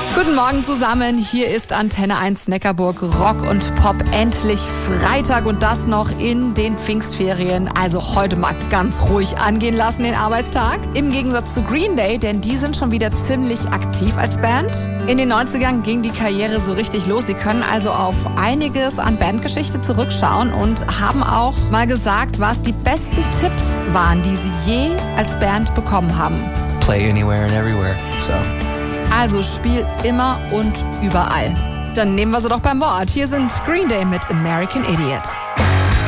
Guten Morgen zusammen, hier ist Antenne 1 Neckarburg, Rock und Pop, endlich Freitag und das noch in den Pfingstferien. Also heute mal ganz ruhig angehen lassen den Arbeitstag. Im Gegensatz zu Green Day, denn die sind schon wieder ziemlich aktiv als Band. In den 90ern ging die Karriere so richtig los. Sie können also auf einiges an Bandgeschichte zurückschauen und haben auch mal gesagt, was die besten Tipps waren, die sie je als Band bekommen haben. Play anywhere and everywhere, so... Also spiel immer und überall. Dann nehmen wir sie doch beim Wort. Hier sind Green Day mit American Idiot.